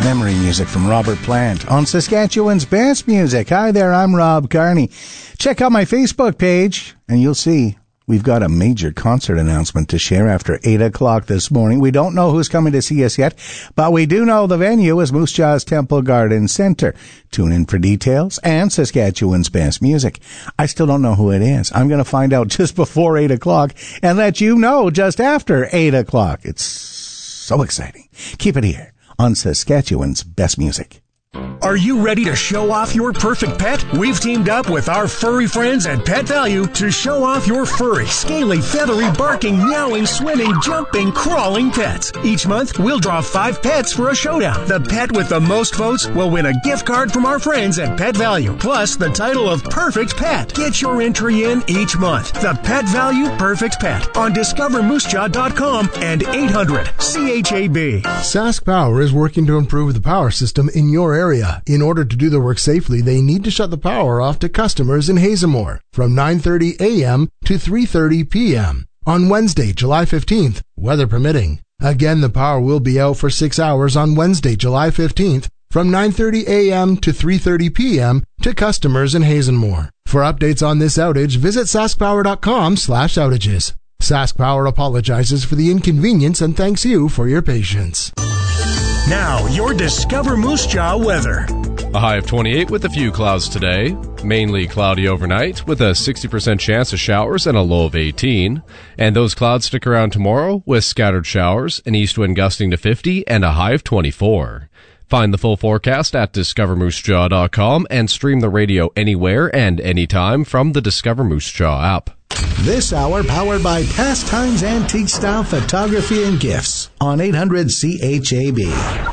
Memory music from Robert Plant on Saskatchewan's Best Music. Hi there, I'm Rob Carney. Check out my Facebook page and you'll see we've got a major concert announcement to share after 8 o'clock this morning. We don't know who's coming to see us yet, but we do know the venue is Moose Jaw's Temple Garden Center. Tune in for details and Saskatchewan's Best Music. I still don't know who it is. I'm going to find out just before 8 o'clock and let you know just after 8 o'clock. It's so exciting. Keep it here on Saskatchewan's Best Music. Are you ready to show off your perfect pet? We've teamed up with our furry friends at Pet Value to show off your furry, scaly, feathery, barking, meowing, swimming, jumping, crawling pets. Each month, we'll draw 5 pets for a showdown. The pet with the most votes will win a gift card from our friends at Pet Value, plus the title of Perfect Pet. Get your entry in each month. The Pet Value Perfect Pet on DiscoverMooseJaw.com and 800-CHAB. Sask Power is working to improve the power system in your area. In order to do their work safely, they need to shut the power off to customers in Hazelmore from 9:30 a.m. to 3:30 p.m. on Wednesday, July 15th, weather permitting. Again, the power will be out for 6 hours on Wednesday, July 15th from 9:30 a.m. to 3:30 p.m. to customers in Hazelmore. For updates on this outage, visit saskpower.com/outages. Sask Power apologizes for the inconvenience and thanks you for your patience. Now, your Discover Moose Jaw weather. A high of 28 with a few clouds today. Mainly cloudy overnight with a 60% chance of showers and a low of 18. And those clouds stick around tomorrow with scattered showers, an east wind gusting to 50 and a high of 24. Find the full forecast at DiscoverMooseJaw.com and stream the radio anywhere and anytime from the Discover Moose Jaw app. This hour powered by Pastimes Antique Style Photography and Gifts on 800 CHAB.